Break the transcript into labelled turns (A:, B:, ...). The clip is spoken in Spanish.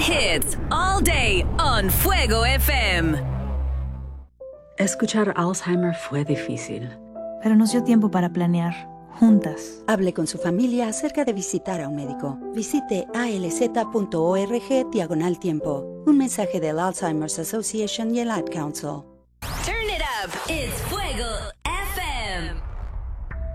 A: hits all day on Fuego FM.
B: Escuchar Alzheimer fue difícil,
C: pero nos dio tiempo para planear, juntas.
D: Hable con su familia acerca de visitar a un médico. Visite alz.org/tiempo. Un mensaje del Alzheimer's Association y el Ad Council.
A: Turn it up. It's